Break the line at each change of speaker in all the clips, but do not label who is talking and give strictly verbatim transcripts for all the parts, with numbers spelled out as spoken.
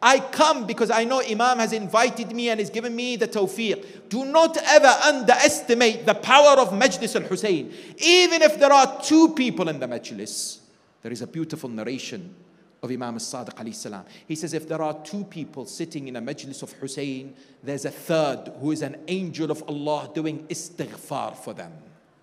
I come because I know Imam has invited me and has given me the tawfiq. Do not ever underestimate the power of Majlis al-Hussein. Even if there are two people in the Majlis, there is a beautiful narration of Imam al-Sadiq alayhi salam. He says, if there are two people sitting in a Majlis of Hussein, there's a third who is an angel of Allah doing istighfar for them.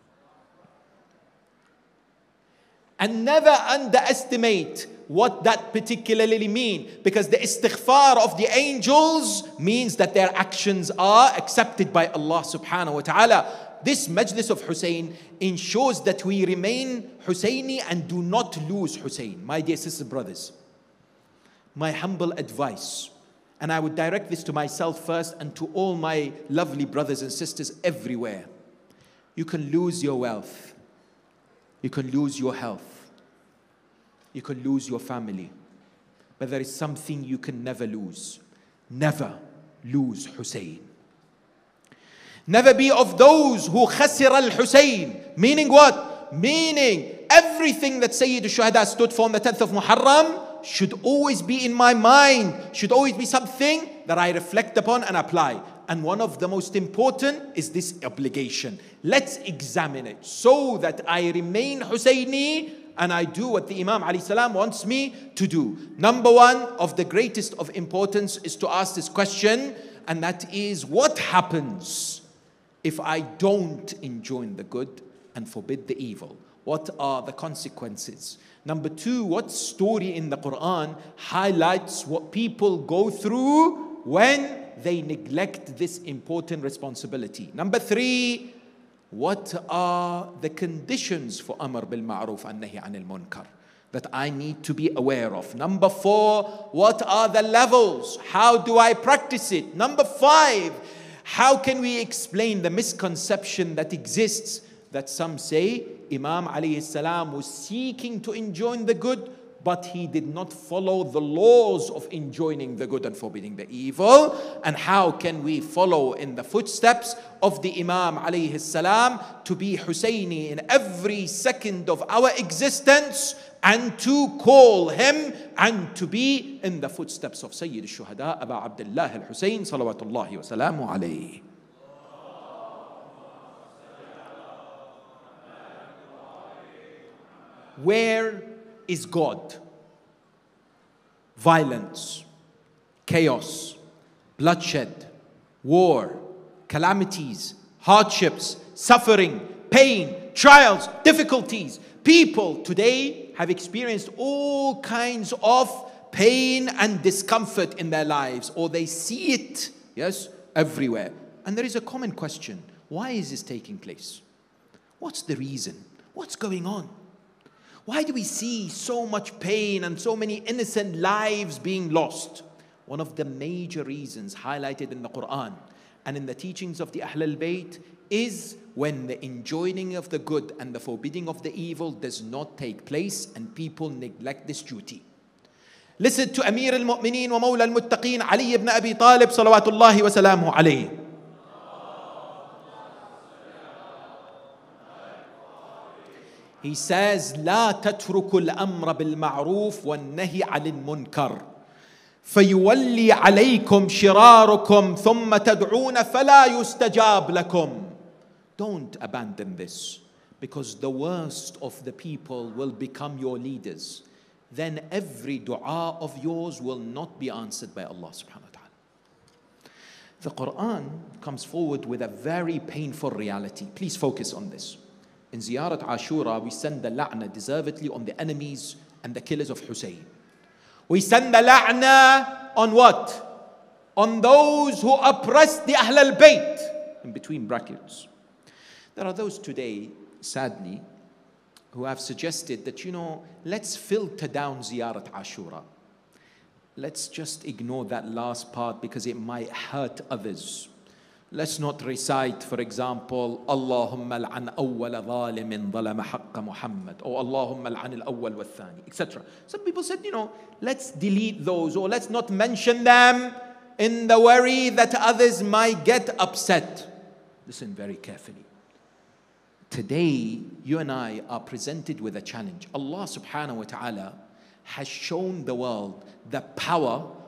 And never underestimate what that particularly means, because the istighfar of the angels means that their actions are accepted by Allah subhanahu wa ta'ala. This Majlis of Hussein ensures that we remain Husseini and do not lose Hussein. My dear sisters and brothers, my humble advice, and I would direct this to myself first and to all my lovely brothers and sisters everywhere. You can lose your wealth. You can lose your health. You can lose your family. But there is something you can never lose. Never lose Hussein. Never be of those who khasir al-Hussein. Meaning what? Meaning everything that Sayyid al-Shuhada stood for on the tenth of Muharram should always be in my mind. Should always be something that I reflect upon and apply. And one of the most important is this obligation. Let's examine it so that I remain Husseini and I do what the Imam alayhi salam wants me to do. Number one of the greatest of importance is to ask this question, and that is, what happens if I don't enjoin the good and forbid the evil? What are the consequences? Number two, what story in the Quran highlights what people go through when they neglect this important responsibility? Number three, what are the conditions for Amr bil Ma'ruf and Nahi Anil Munkar that I need to be aware of? Number four, what are the levels? How do I practice it? Number five, how can we explain the misconception that exists that some say Imam alayhi salam was seeking to enjoin the good, but he did not follow the laws of enjoining the good and forbidding the evil? And how can we follow in the footsteps of the Imam alayhi salam to be Husseini in every second of our existence and to call him and to be in the footsteps of Sayyid al-Shuhada Aba Abdullah al-Hussein salawatullahi wa salamu alayhi. Where is God? Violence, chaos, bloodshed, war, calamities, hardships, suffering, pain, trials, difficulties. People today have experienced all kinds of pain and discomfort in their lives, or they see it, yes, everywhere. And there is a common question. Why is this taking place? What's the reason? What's going on? Why do we see so much pain and so many innocent lives being lost? One of the major reasons highlighted in the Quran and in the teachings of the Ahl al-Bayt is when the enjoining of the good and the forbidding of the evil does not take place and people neglect this duty. Listen to Amir al-Mu'mineen wa Mawla al-Muttaqeen Ali ibn Abi Talib salawatullahi wa salamu alayhi. He says, لا تتركوا الأمر بالمعروف والنهي عن المنكر فيولي عليكم شراركم ثم تدعون فلا يستجاب لكم. Don't abandon this, because the worst of the people will become your leaders. Then every dua of yours will not be answered by Allah subhanahu wa ta'ala. The Quran comes forward with a very painful reality. Please focus on this. In Ziyarat Ashura, we send the la'na deservedly on the enemies and the killers of Hussein. We send the la'na on what? On those who oppressed the Ahl al-Bayt, in between brackets. There are those today, sadly, who have suggested that, you know, let's filter down Ziyarat Ashura. Let's just ignore that last part because it might hurt others. Let's not recite, for example, Allahumma al'an awwala zalimin zalama haqqa Muhammad, or Allahumma al'an al-awwal wa thani, et cetera. Some people said, you know, let's delete those, or let's not mention them in the worry that others might get upset. Listen very carefully. Today, you and I are presented with a challenge. Allah subhanahu wa ta'ala has shown the world the power